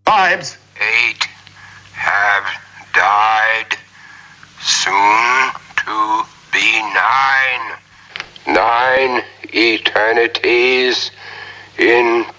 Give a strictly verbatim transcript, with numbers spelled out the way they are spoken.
Vibes. Eight have died. Soon to be nine. Nine eternities in